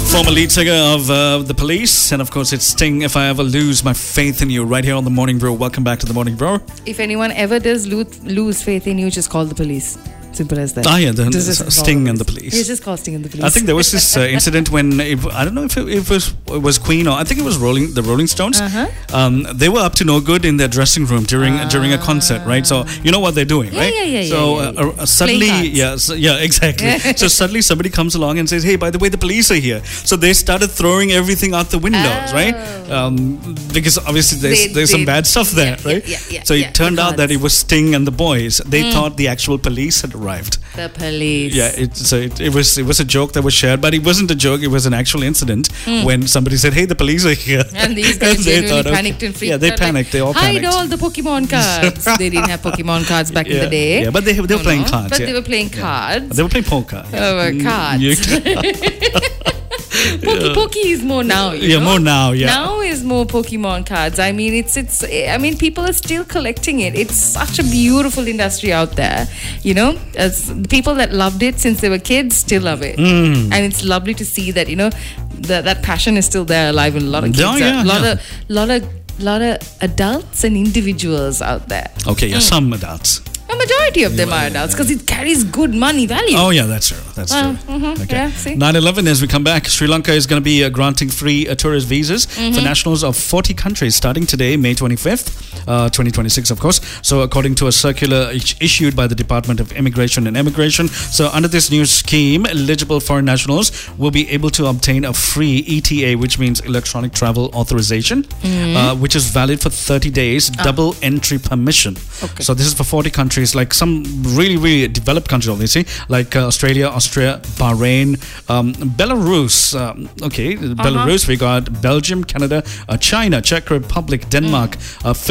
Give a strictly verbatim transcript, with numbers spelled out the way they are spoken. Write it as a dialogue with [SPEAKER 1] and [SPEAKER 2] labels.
[SPEAKER 1] Former lead singer of uh, The Police, and of course it's Sting, If I Ever Lose My Faith in You, right here on The Morning Bro. Welcome back to The Morning Bro.
[SPEAKER 2] If anyone ever does lose, lose faith in you, just call the police. Simple as that.
[SPEAKER 1] Ah, yeah, the, the
[SPEAKER 2] Just
[SPEAKER 1] Sting
[SPEAKER 2] call
[SPEAKER 1] and the Police.
[SPEAKER 2] Yeah, just call Sting and the police.
[SPEAKER 1] I think there was this uh, incident when, it, I don't know if it, it, was, it was Queen or I think it was Rolling the Rolling Stones.
[SPEAKER 2] Uh-huh.
[SPEAKER 1] Um, they were up to no good in their dressing room during
[SPEAKER 2] Ah.
[SPEAKER 1] during a concert, right? So you know what they're doing,
[SPEAKER 2] Yeah,
[SPEAKER 1] right?
[SPEAKER 2] yeah, yeah,
[SPEAKER 1] So
[SPEAKER 2] yeah, yeah,
[SPEAKER 1] uh, uh, suddenly,
[SPEAKER 2] Playing cards.
[SPEAKER 1] yeah, so, yeah, exactly. So suddenly somebody comes along and says, "Hey, by the way, the police are here." So they started throwing everything out the windows,
[SPEAKER 2] Oh.
[SPEAKER 1] right? Um, because obviously there's
[SPEAKER 2] They-
[SPEAKER 1] there's some
[SPEAKER 2] they-
[SPEAKER 1] bad stuff there,
[SPEAKER 2] yeah,
[SPEAKER 1] right?
[SPEAKER 2] yeah, yeah, yeah,
[SPEAKER 1] so it
[SPEAKER 2] yeah,
[SPEAKER 1] turned
[SPEAKER 2] the
[SPEAKER 1] out that
[SPEAKER 2] cards.
[SPEAKER 1] it was Sting and the boys. They thought the actual police had arrived.
[SPEAKER 2] The police.
[SPEAKER 1] Yeah, it, so it, it was it was a joke that was shared, but it wasn't a joke. It was an actual incident when somebody said, "Hey, the police are here,"
[SPEAKER 2] And these guys
[SPEAKER 1] they
[SPEAKER 2] genuinely
[SPEAKER 1] thought, okay.
[SPEAKER 2] panicked and freaked
[SPEAKER 1] Yeah, they
[SPEAKER 2] out, like,
[SPEAKER 1] panicked. They all
[SPEAKER 2] Hide
[SPEAKER 1] panicked.
[SPEAKER 2] all the Pokemon cards. They didn't have Pokemon cards back in
[SPEAKER 1] Yeah,
[SPEAKER 2] the day.
[SPEAKER 1] yeah, but they- they were
[SPEAKER 2] No,
[SPEAKER 1] playing
[SPEAKER 2] no,
[SPEAKER 1] cards,
[SPEAKER 2] But
[SPEAKER 1] yeah.
[SPEAKER 2] they were playing cards.
[SPEAKER 1] They were playing poker.
[SPEAKER 2] Oh, uh, cards.
[SPEAKER 1] Yeah.
[SPEAKER 2] Poki Poki is more now. You
[SPEAKER 1] Yeah,
[SPEAKER 2] know?
[SPEAKER 1] more now, yeah.
[SPEAKER 2] Now is more Pokemon cards. I mean, it's it's. I mean, people are still collecting it. It's such a beautiful industry out there. You know, as the people that loved it since they were kids still love it,
[SPEAKER 1] Mm.
[SPEAKER 2] and it's lovely to see that you know that that passion is still there alive in a lot of kids.
[SPEAKER 1] Oh, yeah,
[SPEAKER 2] a lot
[SPEAKER 1] yeah.
[SPEAKER 2] of lot of lot of adults and individuals out there.
[SPEAKER 1] Okay, yeah, some adults.
[SPEAKER 2] A majority of them are adults because it carries good money value.
[SPEAKER 1] Oh, yeah, that's true. That's
[SPEAKER 2] Well,
[SPEAKER 1] true.
[SPEAKER 2] mhm,
[SPEAKER 1] Okay.
[SPEAKER 2] yeah, see?
[SPEAKER 1] nine eleven, as we come back, Sri Lanka is going to be uh, granting free uh, tourist visas for nationals of forty countries starting today, May twenty-fifth, uh, twenty twenty-six, of course. So, according to a circular is- issued by the Department of Immigration and Immigration, so under this new scheme, eligible foreign nationals will be able to obtain a free E T A, which means electronic travel authorization, uh, which is valid for thirty days, double entry permission.
[SPEAKER 2] Okay.
[SPEAKER 1] So, this is for forty countries, like some really, really developed countries, obviously, like uh, Australia, Austria, Bahrain, um, Belarus. Um, okay, Belarus, we got Belgium, Canada, uh, China, Czech Republic, Denmark, uh,